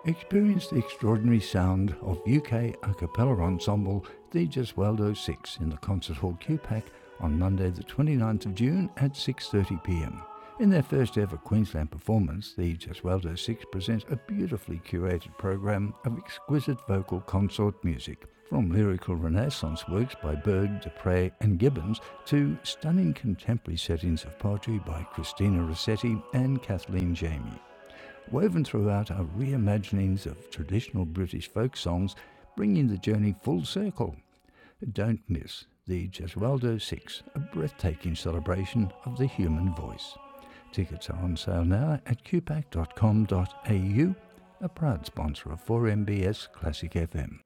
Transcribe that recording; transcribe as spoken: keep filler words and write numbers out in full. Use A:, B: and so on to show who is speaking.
A: Experience the extraordinary sound of U K a cappella ensemble the Gesualdo Six in the Concert Hall Q PAC on Monday the twenty-ninth of June at six thirty p m. In their first ever Queensland performance, the Gesualdo Six present a beautifully curated program of exquisite vocal consort music, from lyrical renaissance works by Berg, Dupre and Gibbons to stunning contemporary settings of poetry by Christina Rossetti and Kathleen Jamie. Woven throughout are reimaginings of traditional British folk songs, bringing the journey full circle. Don't miss the Gesualdo Six, a breathtaking celebration of the human voice. Tickets are on sale now at q pac dot com dot a u, a proud sponsor of four M B S Classic F M.